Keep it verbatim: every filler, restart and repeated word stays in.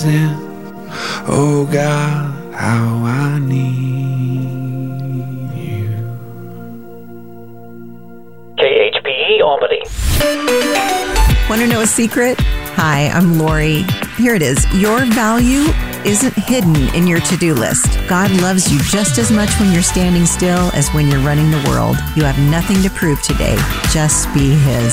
rising. Oh God, how I need you. K H P E Albany. Want to know a secret? Hi, I'm Lori. Here it is. Your value isn't hidden in your to-do list. God loves you just as much when you're standing still as when you're running the world. You have nothing to prove today. Just be His.